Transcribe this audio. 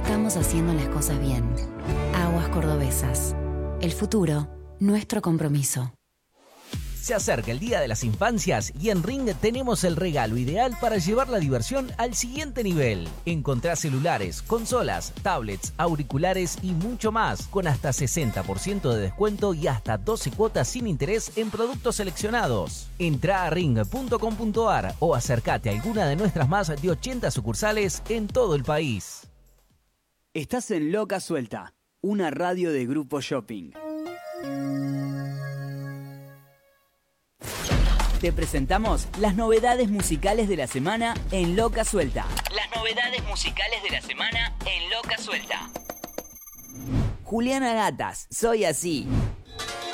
estamos haciendo las cosas bien. Aguas Cordobesas. El futuro, nuestro compromiso. Se acerca el Día de las Infancias y en Ring tenemos el regalo ideal para llevar la diversión al siguiente nivel. Encontrá celulares, consolas, tablets, auriculares y mucho más, con hasta 60% de descuento y hasta 12 cuotas sin interés en productos seleccionados. Entrá a ring.com.ar o acércate a alguna de nuestras más de 80 sucursales en todo el país. Estás en Loca Suelta, una radio de Grupo Shopping. Te presentamos las novedades musicales de la semana en Loca Suelta. Las novedades musicales de la semana en Loca Suelta. Juliana Gatas, Soy Así.